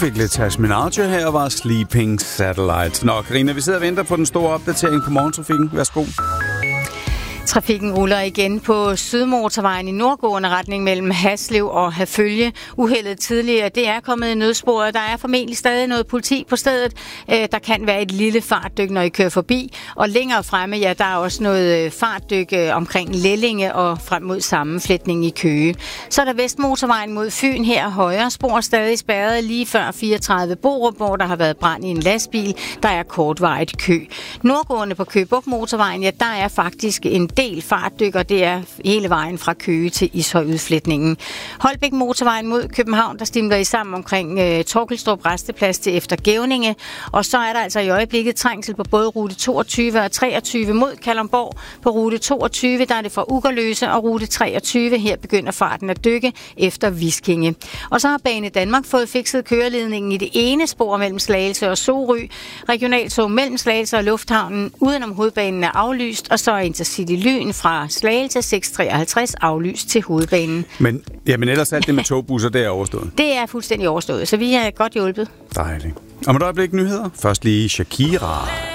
fik lidt Tasminaj her var Sleeping Satellites. Nå, Karina, vi sidder og venter på den store opdatering på morgentrafikken. Værsgo. Trafikken ruller igen på Sydmotorvejen i nordgående retning mellem Haslev og Herfølge. Uheldet tidligere, det er kommet i nødsporet. Der er formentlig stadig noget politi på stedet. Der kan være et lille fartdyk, når I kører forbi. Og længere fremme, ja, der er også noget fartdyk omkring Lellinge og frem mod sammenflætning i Køge. Så er der Vestmotorvejen mod Fyn her højre spor stadig spærret lige før 34 Borup, hvor der har været brand i en lastbil. Der er kortvarigt kø. Nordgående på Køge Bugt Motorvejen, ja, der er faktisk en del fartdykker, det er hele vejen fra Køge til Ishøj-udfletningen. Holbæk Motorvejen mod København, der stimler I sammen omkring Torkelstrup Resteplads til efter Gævninge. Og så er der altså i øjeblikket trængsel på både rute 22 og 23 mod Kalundborg. På rute 22, der er det fra Ugerløse, og rute 23, her begynder farten at dykke efter Viskinge. Og så har Bane Danmark fået fikset køreledningen i det ene spor mellem Slagelse og Sorø. Regionaltog mellem Slagelse og Lufthavnen udenom hovedbanen er aflyst, og så er Intercity Lyn fra Slagelse 653 aflyst til hovedbanen. Men ellers alt det med togbusser, det er overstået? Det er fuldstændig overstået, så vi er godt hjulpet. Dejligt. Om et øjeblik nyheder. Først lige Shakira.